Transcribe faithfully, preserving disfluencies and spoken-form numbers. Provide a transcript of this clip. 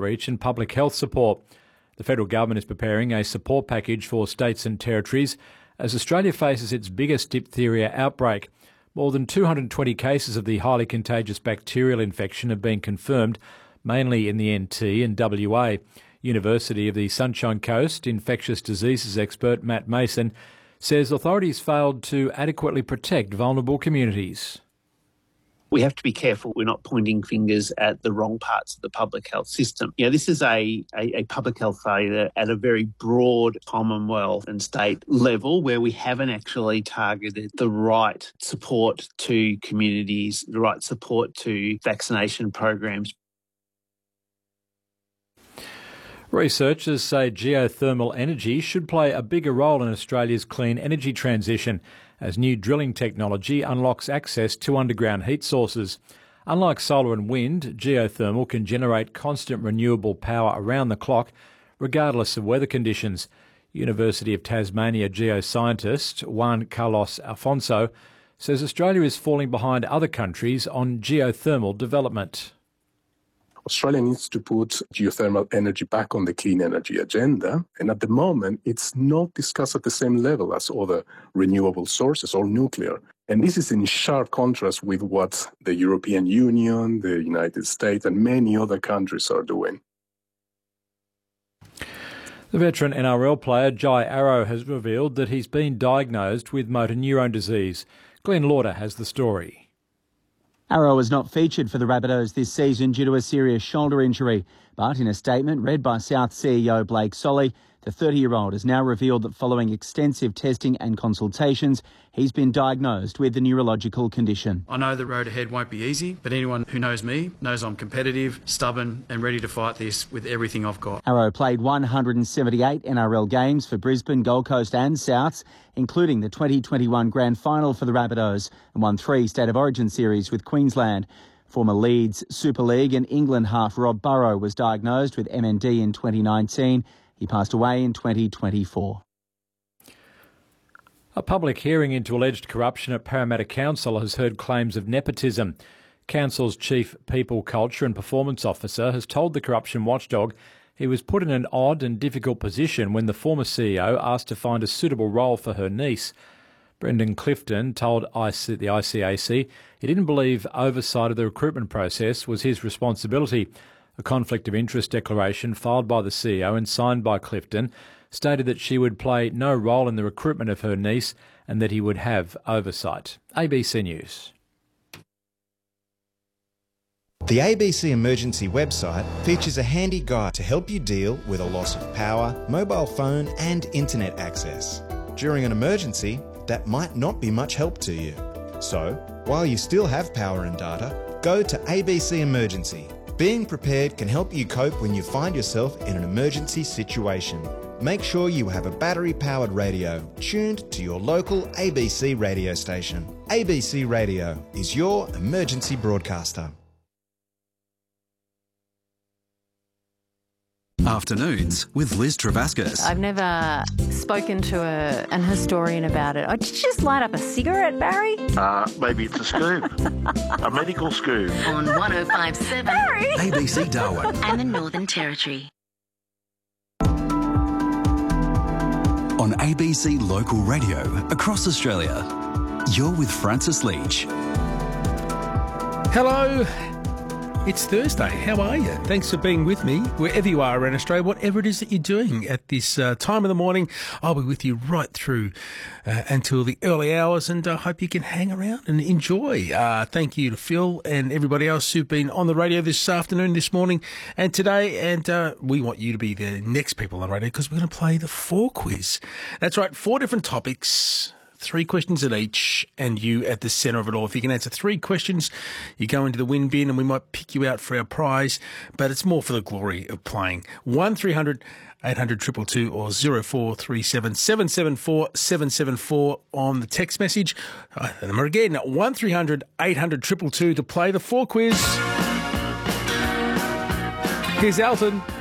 outreach and public health support. The federal government is preparing a support package for states and territories as Australia faces its biggest diphtheria outbreak. More than two hundred twenty cases of the highly contagious bacterial infection have been confirmed, mainly in the N T and W A. University of the Sunshine Coast infectious diseases expert Matt Mason says authorities failed to adequately protect vulnerable communities. We have to be careful we're not pointing fingers at the wrong parts of the public health system. You know, this is a, a, a public health failure at a very broad Commonwealth and state level where we haven't actually targeted the right support to communities, the right support to vaccination programs. Researchers say geothermal energy should play a bigger role in Australia's clean energy transition as new drilling technology unlocks access to underground heat sources. Unlike solar and wind, geothermal can generate constant renewable power around the clock, regardless of weather conditions. University of Tasmania geoscientist Juan Carlos Alfonso says Australia is falling behind other countries on geothermal development. Australia needs to put geothermal energy back on the clean energy agenda, and at the moment it's not discussed at the same level as other renewable sources or nuclear. And this is in sharp contrast with what the European Union, the United States and many other countries are doing. The veteran N R L player Jai Arrow has revealed that he's been diagnosed with motor neurone disease. Glenn Lauder has the story. Arrow was not featured for the Rabbitohs this season due to a serious shoulder injury. But in a statement read by South C E O Blake Solly, the thirty-year-old has now revealed that following extensive testing and consultations, he's been diagnosed with the neurological condition. I know the road ahead won't be easy, but anyone who knows me knows I'm competitive, stubborn and ready to fight this with everything I've got. Arrow played one hundred seventy-eight N R L games for Brisbane, Gold Coast and Souths, including the twenty twenty-one Grand Final for the Rabbitohs, and won three State of Origin series with Queensland. Former Leeds Super League and England half Rob Burrow was diagnosed with M N D in twenty nineteen. He passed away in twenty twenty-four. A public hearing into alleged corruption at Parramatta Council has heard claims of nepotism. Council's Chief People, Culture and Performance Officer has told the corruption watchdog he was put in an odd and difficult position when the former C E O asked to find a suitable role for her niece. Brendan Clifton told the I C A C he didn't believe oversight of the recruitment process was his responsibility. A conflict of interest declaration filed by the C E O and signed by Clifton stated that she would play no role in the recruitment of her niece and that he would have oversight. A B C News. The A B C Emergency website features a handy guide to help you deal with a loss of power, mobile phone and internet access. During an emergency, that might not be much help to you. So, while you still have power and data, go to A B C Emergency. Being prepared can help you cope when you find yourself in an emergency situation. Make sure you have a battery-powered radio tuned to your local A B C radio station. A B C Radio is your emergency broadcaster. Afternoons with Liz Travascus. I've never spoken to a, an historian about it. Oh, did you just light up a cigarette, Barry? Uh, maybe it's a scoop. A medical scoop. On one oh five point seven Barry! A B C Darwin. And the Northern Territory. On A B C Local Radio across Australia. You're with Francis Leach. Hello. It's Thursday. How are you? Thanks for being with me wherever you are around Australia, whatever it is that you're doing at this uh, time of the morning. I'll be with you right through uh, until the early hours, and I uh, hope you can hang around and enjoy. Uh, thank you to Phil and everybody else who've been on the radio this afternoon, this morning and today, and uh, we want you to be the next people on the radio because we're going to play the Four Quiz. That's right, four different topics. Three questions at each, and you at the centre of it all. If you can answer three questions, you go into the win bin, and we might pick you out for our prize, but it's more for the glory of playing. one three hundred eight hundred two two two or zero four three seven seven seven four seven seven four on the text message. Uh, the number again, one three hundred eight hundred two two two to play the Four Quiz. Here's Elton.